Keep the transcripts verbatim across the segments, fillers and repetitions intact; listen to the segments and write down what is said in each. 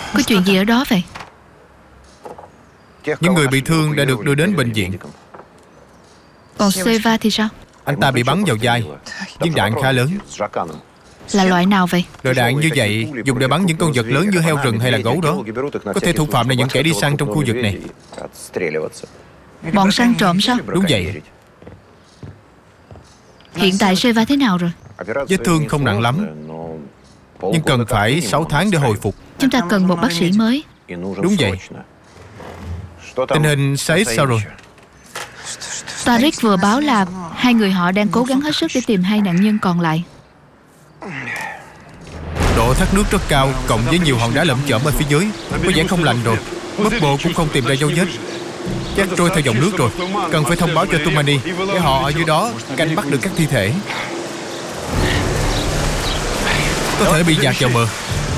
Có chuyện gì ở đó vậy? Những người bị thương đã được đưa đến bệnh viện. Còn Seva thì sao? Anh ta bị bắn vào vai, viên đạn khá lớn. Là loại nào vậy? Loại đạn như vậy dùng để bắn những con vật lớn như heo rừng hay là gấu đó. Có thể thủ phạm là những kẻ đi săn trong khu vực này. Bọn săn trộm sao? Đúng vậy. Hiện tại Seva thế nào rồi? Vết thương không nặng lắm, nhưng cần phải sáu tháng để hồi phục. Chúng ta cần một bác sĩ mới. Đúng vậy. Tình hình Said sao rồi? Tariq vừa báo là hai người họ đang cố gắng hết sức để tìm hai nạn nhân còn lại. Độ thoát nước rất cao, cộng với nhiều hòn đá lởm chởm ở phía dưới, có vẻ không lành rồi. Bubble cũng không tìm ra dấu vết, chắc trôi theo dòng nước rồi. Cần phải thông báo cho Tumani để họ ở dưới đó canh bắt được các thi thể. Có thể bị dạt vào bờ.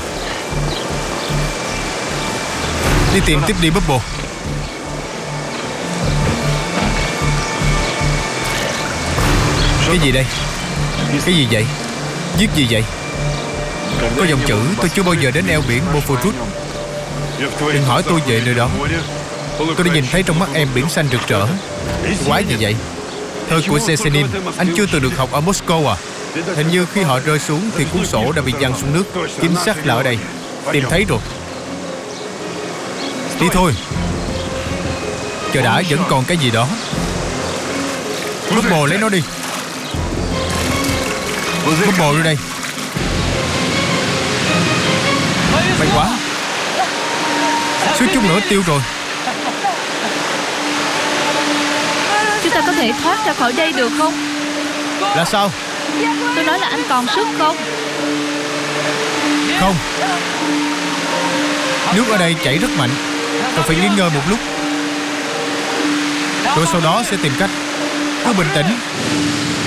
Đi tìm tiếp đi Bubble. Cái gì đây? Cái gì vậy? Viết gì vậy? Có dòng chữ tôi chưa bao giờ đến eo biển Bofurut. Đừng hỏi tôi về nơi đó. Tôi đã nhìn thấy trong mắt em biển xanh rực rỡ. Quái gì vậy? Thơ của Sesenin. Anh chưa từng được học ở Moscow à? Hình như khi họ rơi xuống thì cuốn sổ đã bị văng xuống nước. Chính xác là ở đây. Tìm thấy rồi. Đi thôi. Chờ đã, vẫn còn cái gì đó. Bubble lấy nó đi. Bubble đưa đây. May quá. Suýt chút nữa tiêu rồi. Chúng ta có thể thoát ra khỏi đây được không? Là sao? Tôi nói là anh còn sức không? Không. Nước ở đây chảy rất mạnh, còn phải nghỉ ngơi một lúc, rồi sau đó sẽ tìm cách. Cứ bình tĩnh.